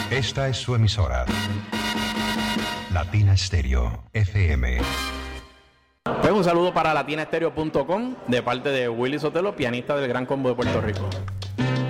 Esta es su emisora. Latina Stereo FM. Pues un saludo para latinastereo.com de parte de Willy Sotelo, pianista del Gran Combo de Puerto Rico.